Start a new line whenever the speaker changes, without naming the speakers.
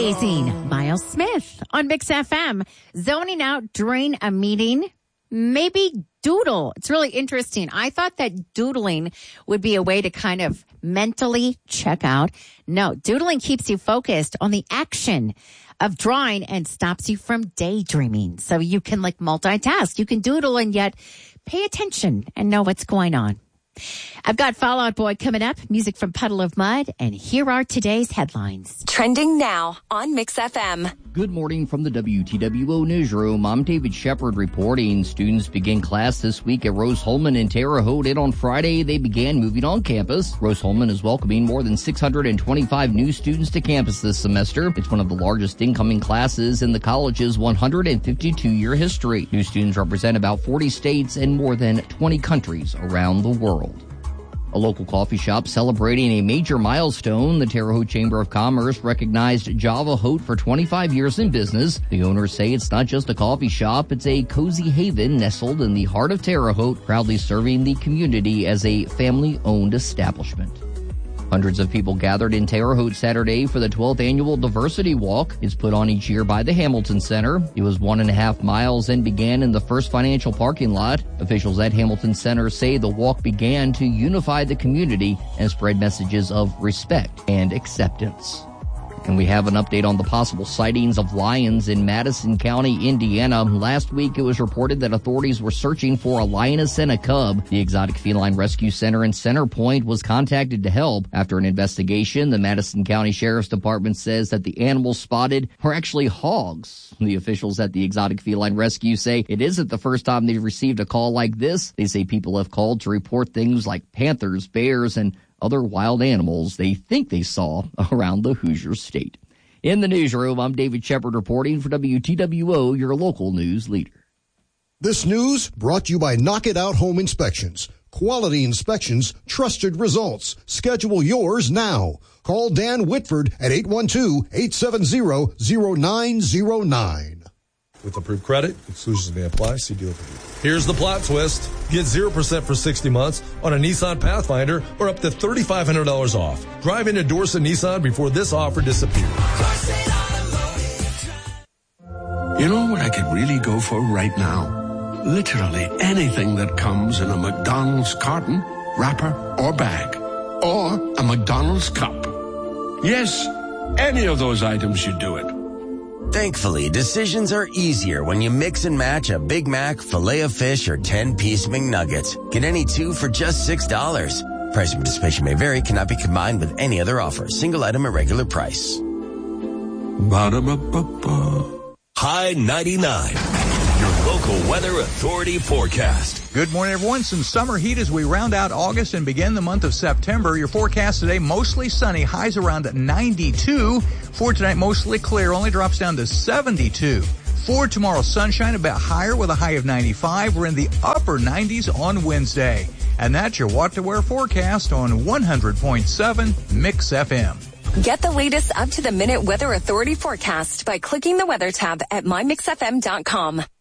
Stargazing, Miles Smith on Mix FM. Zoning out during a meeting, maybe doodle. It's really interesting. I thought that doodling would be a way to kind of mentally check out. No, doodling keeps you focused on the action of drawing and stops you from daydreaming. So you can multitask. You can doodle and yet pay attention and know what's going on. I've got Fall Out Boy coming up, music from Puddle of Mud, and here are today's headlines.
Trending now on Mix FM.
Good morning from the WTWO newsroom. I'm David Shepard reporting. Students begin class this week at Rose-Hulman in Terre Haute, and on Friday they began moving on campus. Rose-Hulman is welcoming more than 625 new students to campus this semester. It's one of the largest incoming classes in the college's 152-year history. New students represent about 40 states and more than 20 countries around the world. A local coffee shop celebrating a major milestone. The Terre Haute Chamber of Commerce recognized Java Haute for 25 years in business. The owners say it's not just a coffee shop, it's a cozy haven nestled in the heart of Terre Haute, proudly serving the community as a family-owned establishment. Hundreds of people gathered in Terre Haute Saturday for the 12th annual Diversity Walk. It's put on each year by the Hamilton Center. It was 1.5 miles and began in the First Financial parking lot. Officials at Hamilton Center say the walk began to unify the community and spread messages of respect and acceptance. And we have an update on the possible sightings of lions in Madison County, Indiana. Last week, it was reported that authorities were searching for a lioness and a cub. The Exotic Feline Rescue Center in Center Point was contacted to help. After an investigation, the Madison County Sheriff's Department says that the animals spotted were actually hogs. The officials at the Exotic Feline Rescue say it isn't the first time they've received a call like this. They say people have called to report things like panthers, bears, and other wild animals they think they saw around the Hoosier State. In the newsroom, I'm David Shepard reporting for WTWO, your local news leader.
This news brought to you by Knock It Out Home Inspections. Quality inspections, trusted results. Schedule yours now. Call Dan Whitford at 812-870-0909.
With approved credit, exclusions may apply. See dealer for details. Here's the plot twist. Get 0% for 60 months on a Nissan Pathfinder or up to $3,500 off. Drive into Dorset Nissan before this offer disappears.
You know what I could really go for right now? Literally anything that comes in a McDonald's carton, wrapper, or bag. Or a McDonald's cup. Yes, any of those items should do it.
Thankfully, decisions are easier when you mix and match a Big Mac, Filet-O-Fish, or 10-piece McNuggets. Get any two for just $6. Price and participation may vary, cannot be combined with any other offer. Single item at regular price.
Ba-da-ba-ba-ba.
High 99, your local weather authority forecast.
Good morning, everyone. Some summer heat as we round out August and begin the month of September. Your forecast today, mostly sunny, highs around 92. For tonight, mostly clear, only drops down to 72. For tomorrow, sunshine, a bit higher with a high of 95. We're in the upper 90s on Wednesday. And that's your What to Wear forecast on 100.7 Mix FM.
Get the latest up-to-the-minute weather authority forecast by clicking the weather tab at mymixfm.com.